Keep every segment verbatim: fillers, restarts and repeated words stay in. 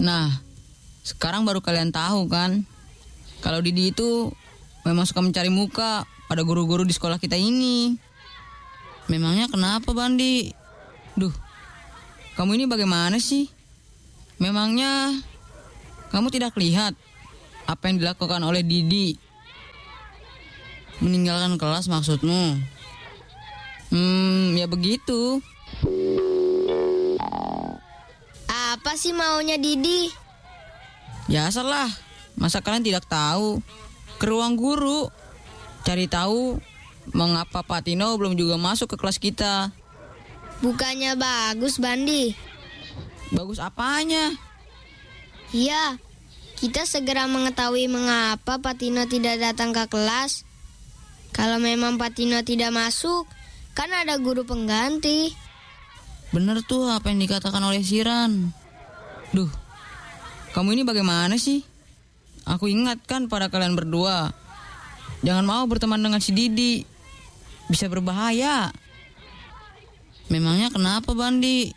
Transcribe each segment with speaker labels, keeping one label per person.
Speaker 1: Nah, sekarang baru kalian tahu kan, kalau Didi itu memang suka mencari muka pada guru-guru di sekolah kita ini. Memangnya kenapa, Bandi? Duh, kamu ini bagaimana sih? Memangnya kamu tidak lihat apa yang dilakukan oleh Didi? Meninggalkan kelas maksudmu? Hmm, ya begitu.
Speaker 2: Apa sih maunya Didi?
Speaker 1: Biasalah, masa kalian tidak tahu? Ke ruang guru, cari tahu mengapa Pak Tino belum juga masuk ke kelas kita.
Speaker 2: Bukannya bagus, Bandi?
Speaker 1: Bagus apanya?
Speaker 2: Iya, kita segera mengetahui mengapa Pak Tino tidak datang ke kelas. Kalau memang Pak Tino tidak masuk, kan ada guru pengganti.
Speaker 1: Bener tuh apa yang dikatakan oleh Siran. Duh, kamu ini bagaimana sih? Aku ingatkan pada kalian berdua, jangan mau berteman dengan si Didi, bisa berbahaya. Memangnya kenapa, Bandi?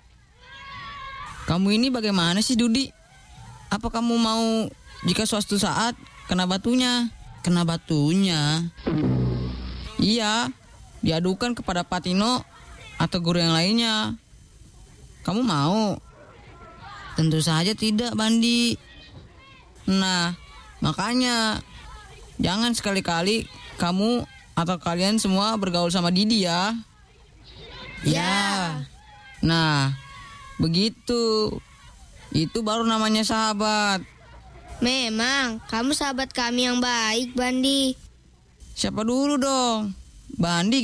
Speaker 1: Kamu ini bagaimana sih, Dudi? Apa kamu mau jika suatu saat kena batunya? Kena batunya? Iya, diadukan kepada Pak Tino atau guru yang lainnya. Kamu mau? Tentu saja tidak, Bandi. Nah, makanya jangan sekali-kali kamu atau kalian semua bergaul sama Didi ya.
Speaker 2: Ya.
Speaker 1: Nah, begitu. Itu baru namanya sahabat.
Speaker 2: Memang, kamu sahabat kami yang baik, Bandi.
Speaker 1: Siapa dulu dong? Bandi